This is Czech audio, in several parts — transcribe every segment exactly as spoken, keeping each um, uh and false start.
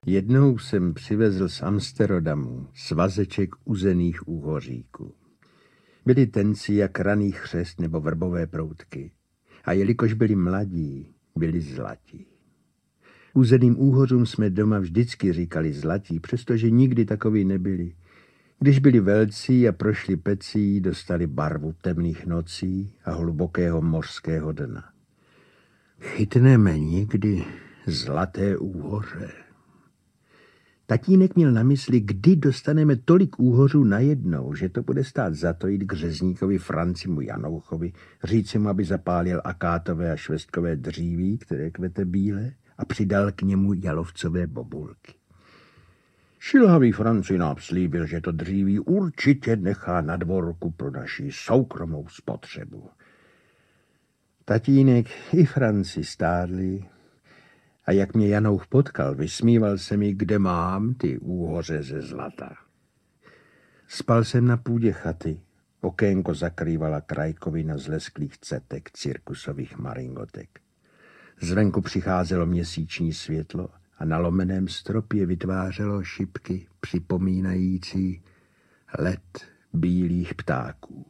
Jednou jsem přivezl z Amsterodamu svazeček uzených úhoříků. Byli tenci jak raný chřest nebo vrbové proutky. A jelikož byli mladí, byli zlatí. Uzeným úhořům jsme doma vždycky říkali zlatí, přestože nikdy takoví nebyli. Když byli velcí a prošli pecí, dostali barvu temných nocí a hlubokého mořského dna. Chytneme někdy zlaté úhoře. Tatínek měl na mysli, kdy dostaneme tolik úhořů najednou, že to bude stát za to jít k řezníkovi Francimu Janouchovi, říci mu, aby zapálil akátové a švestkové dříví, které kvete bíle, a přidal k němu jalovcové bobulky. Šilhavý Franci nám slíbil, že to dříví určitě nechá na dvorku pro naši soukromou spotřebu. Tatínek i Franci stárli, a jak mě Janouch potkal, vysmíval se mi, kde mám ty úhoře ze zlata. Spal jsem na půdě chaty. Okénko zakrývala krajkovina z lesklých cetek cirkusových maringotek. Zvenku přicházelo měsíční světlo a na lomeném stropě vytvářelo šipky připomínající let bílých ptáků.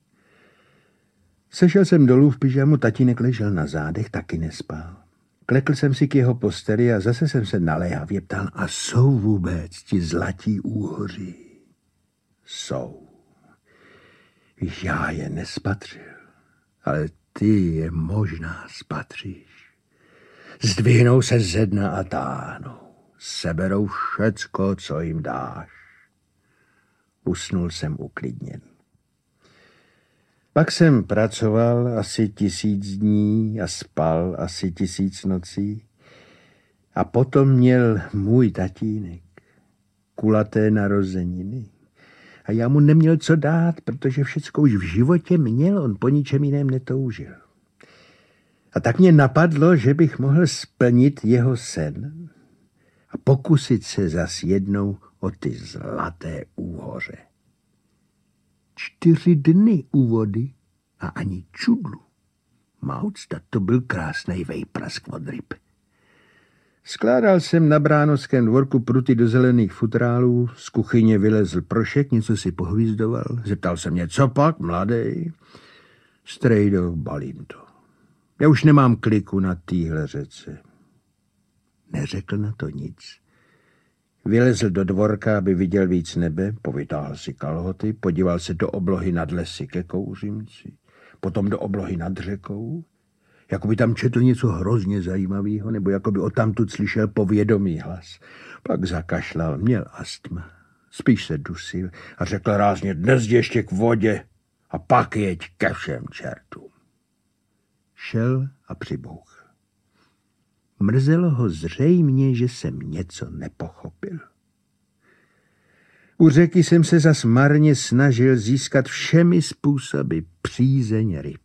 Sešel jsem dolů v pyžamu, tatínek ležel na zádech, taky nespal. Klekl jsem si k jeho posteli a zase jsem se naléhavě ptal, a jsou vůbec ti zlatí úhoři? Jsou. Já je nespatřil, ale ty je možná spatříš. Zdvihnou se ze dna a táhnou. Seberou všecko, co jim dáš. Usnul jsem uklidněn. Pak jsem pracoval asi tisíc dní a spal asi tisíc nocí. A potom měl můj tatínek kulaté narozeniny. A já mu neměl co dát, protože všecko už v životě měl, on po ničem jiném netoužil. A tak mě napadlo, že bych mohl splnit jeho sen a pokusit se zas jednou o ty zlaté úhoře. Čtyři dny u vody a ani čudlu. Maucta, to byl krásnej vejprask od ryb. Skládal jsem na bránovském dvorku pruty do zelených futrálů, z kuchyně vylezl Prošek, něco si pohvízdoval. Zeptal se mě, co pak, mladej? Strejdo, balím to. Já už nemám kliku na téhle řece. Neřekl na to nic. Vylezl do dvorka, aby viděl víc nebe, povytáhl si kalhoty, podíval se do oblohy nad lesy ke Kouřimci, potom do oblohy nad řekou, jako by tam četl něco hrozně zajímavého, nebo jako by odtamtud slyšel povědomý hlas. Pak zakašlal, měl astma, spíš se dusil a řekl rázně, dnes ještě k vodě a pak jeď ke všem čertům. Šel a přibouchl. Mrzelo ho zřejmě, že jsem něco nepochopil. U řeky jsem se zas marně snažil získat všemi způsoby přízeň ryb.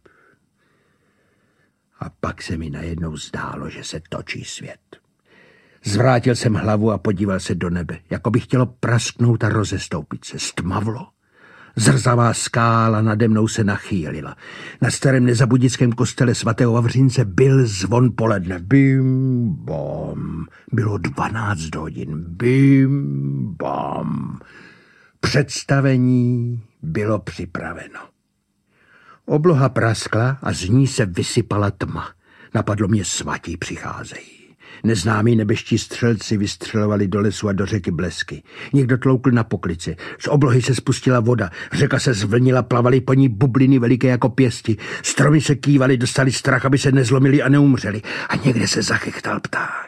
A pak se mi najednou zdálo, že se točí svět. Zvrátil jsem hlavu a podíval se do nebe, jako by chtělo prasknout a rozestoupit se. Stmavlo. Zrzavá skála nade mnou se nachýlila. Na starém nezabudickém kostele svatého Vavřince byl zvon poledne. Bim, bom. Bylo dvanáct hodin. Bim, bom. Představení bylo připraveno. Obloha praskla a z ní se vysypala tma. Napadlo mě, svatí přicházejí. Neznámí nebeští střelci vystřelovali do lesu a do řeky blesky. Někdo tloukl na poklici. Z oblohy se spustila voda. Řeka se zvlnila, plavaly po ní bubliny veliké jako pěsti. Stromy se kývaly, dostali strach, aby se nezlomili a neumřeli. A někde se zachechtal pták.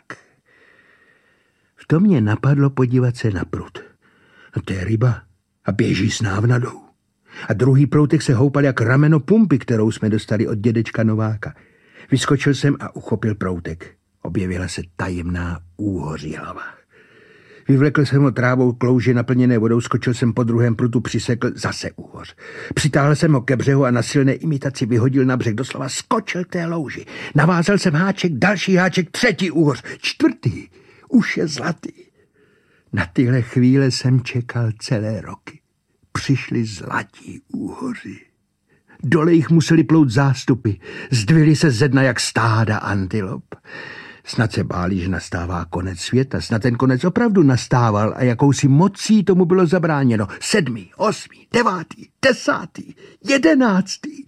V tom mě napadlo podívat se na prut. No to je ryba a běží s návnadou. A druhý proutek se houpal jak rameno pumpy, kterou jsme dostali od dědečka Nováka. Vyskočil jsem a uchopil proutek. Objevila se tajemná úhoří hlava. Vyvlekl jsem ho trávou klouže naplněné vodou, skočil jsem po druhém prutu, přisekl zase úhoř. Přitáhl jsem ho ke břehu a na silné imitaci vyhodil na břeh, doslova skočil k té louži. Navázal jsem háček, další háček, třetí úhoř, čtvrtý, už je zlatý. Na tyhle chvíle jsem čekal celé roky. Přišli zlatí úhoři. Dole jich museli plout zástupy, zdvihli se ze dna jak stáda antilop. Snad se báli, že nastává konec světa. Snad ten konec opravdu nastával a jakousi mocí tomu bylo zabráněno. Sedmý, osmý, devátý, desátý, jedenáctý.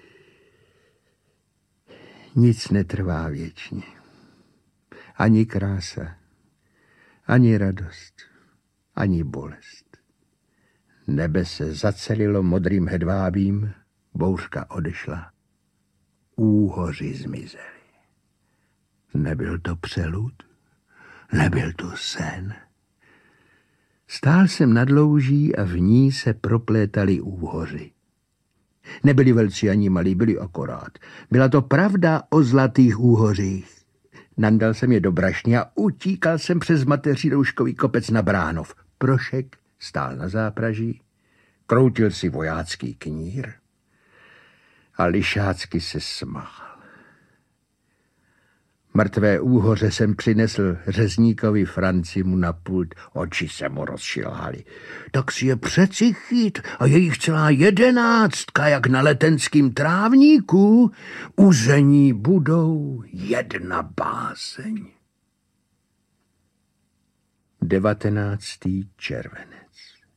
Nic netrvá věčně. Ani krása, ani radost, ani bolest. Nebe se zacelilo modrým hedvábím, bouřka odešla. Úhoři zmizely. Nebyl to přelud, nebyl to sen. Stál jsem nad louží a v ní se proplétali úhoři. Nebyli velcí ani malí, byli akorát. Byla to pravda o zlatých úhořích. Nandal jsem je do brašny a utíkal jsem přes mateří rouškový kopec na Bránov. Prošek stál na zápraží, kroutil si vojácký knír a lišácky se smál. Mrtvé úhoře jsem přinesl řezníkovi Francimu na pult. Oči se mu rozšilhaly. Tak si je přeci chyt a je jich celá jedenáctka, jak na letenským trávníku. Uzení budou jedna báseň. devatenáctý červenec.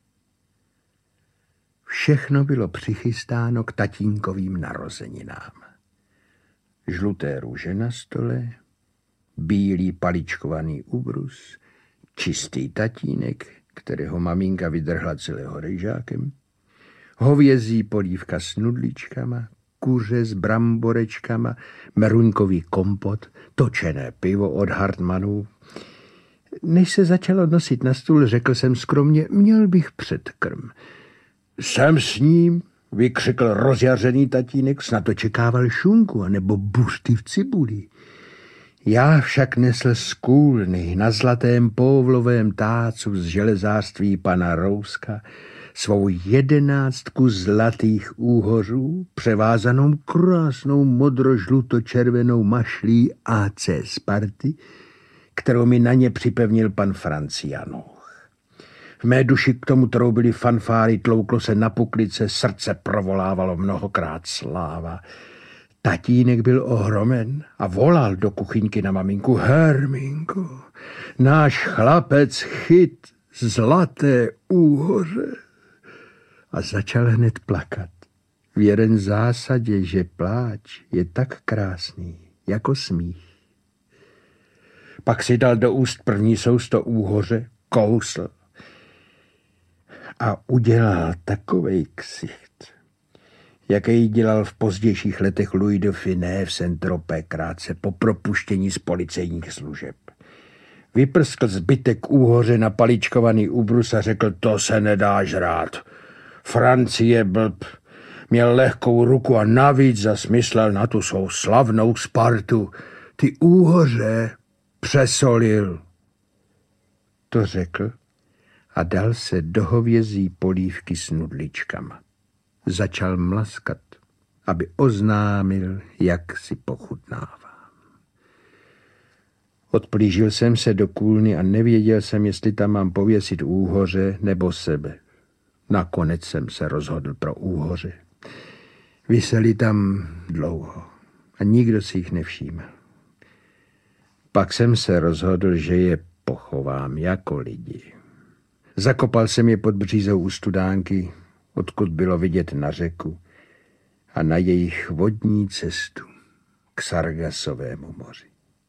Všechno bylo přichystáno k tatínkovým narozeninám. Žluté růže na stole, bílý paličkovaný ubrus, čistý tatínek, kterého maminka vydrhla celého rejžákem, hovězí polívka s nudličkama, kuře s bramborečkama, meruňkový kompot, točené pivo od Hartmannů. Než se začalo nosit na stůl, řekl jsem skromně, měl bych předkrm. Jsem s ním, vykřikl rozjařený tatínek, snad očekával šunku anebo bušty v cibuli. Já však nesl z kůlny na zlatém povlovém tácu z železářství pana Rouska svou jedenáctku zlatých úhořů, převázanou krásnou modro-žluto-červenou mašlí A C Sparty, kterou mi na ně připevnil pan Francianoch. V mé duši k tomu troubily fanfáry, tlouklo se na puklice, srdce provolávalo mnohokrát sláva. Tatínek byl ohromen a volal do kuchyňky na maminku. Herminko, náš chlapec chyt zlaté úhoře. A začal hned plakat. Věren zásadě, že pláč je tak krásný jako smích. Pak si dal do úst první sousto úhoře, kousl a udělal takovej ksicht, jaký dělal v pozdějších letech Louis de Funès v Saint-Tropez krátce po propuštění z policejních služeb. Vyprskl zbytek úhoře na paličkovaný ubrus a řekl, to se nedá žrát. Francie blb, měl lehkou ruku a navíc zasmyslel na tu svou slavnou Spartu. Ty úhoře přesolil. To řekl a dal se do hovězí polívky s nudličkama. Začal mlaskat, aby oznámil, jak si pochutnávám. Odplížil jsem se do kůlny a nevěděl jsem, jestli tam mám pověsit úhoře nebo sebe. Nakonec jsem se rozhodl pro úhoře. Viseli tam dlouho a nikdo si jich nevšímal. Pak jsem se rozhodl, že je pochovám jako lidi. Zakopal jsem je pod břízou u studánky, odkud bylo vidět na řeku a na jejich vodní cestu k Sargasovému moři.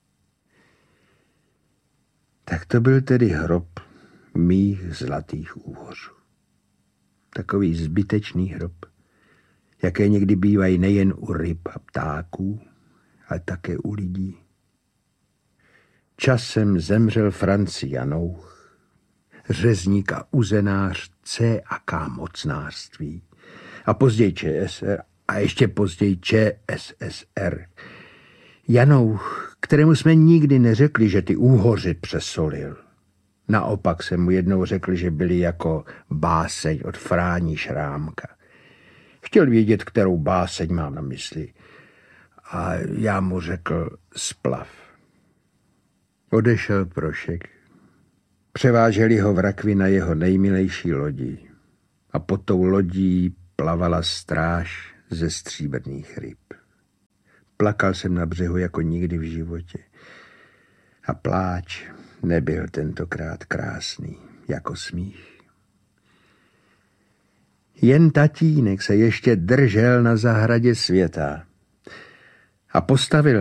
Tak to byl tedy hrob mých zlatých úhořů. Takový zbytečný hrob, jaké někdy bývají nejen u ryb a ptáků, ale také u lidí. Časem zemřel Francianoch, řezník a uzenář C a K mocnářství a později Č S R a ještě později Č S S R. Janouch, kterému jsme nikdy neřekli, že ty úhoři přesolil. Naopak jsem mu jednou řekl, že byli jako báseň od Fráni Šrámka. Chtěl vědět, kterou báseň mám na mysli. A já mu řekl splav. Odešel Prošek. Převáželi ho v rakvi na jeho nejmilejší lodi. A pod tou lodí plavala stráž ze stříbrných ryb. Plakal jsem na břehu jako nikdy v životě. A pláč nebyl tentokrát krásný jako smích. Jen tatínek se ještě držel na zahradě světa a postavil